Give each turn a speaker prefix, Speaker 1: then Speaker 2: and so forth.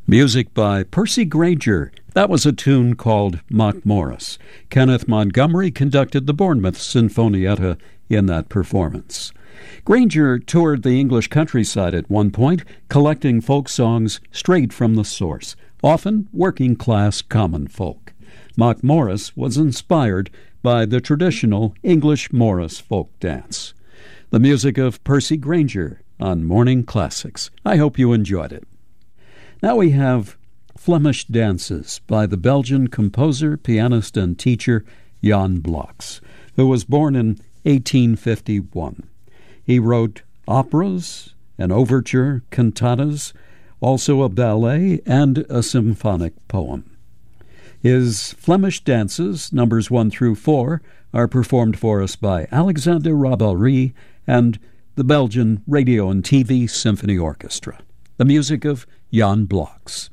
Speaker 1: Music by Percy Grainger. That was a tune called Mock Morris. Kenneth Montgomery conducted the Bournemouth Sinfonietta in that performance. Grainger toured the English countryside at one point, collecting folk songs straight from the source, often working-class common folk. Mock Morris was inspired by the traditional English Morris folk dance. The music of Percy Grainger on Morning Classics. I hope you enjoyed it. Now we have Flemish Dances by the Belgian composer, pianist, and teacher Jan Bloks, who was born in 1851. He wrote operas, an overture, cantatas, also a ballet, and a symphonic poem. His Flemish Dances, numbers 1 through 4, are performed for us by Alexander Rabelais and the Belgian Radio and TV Symphony Orchestra. The music of Jan Bloks.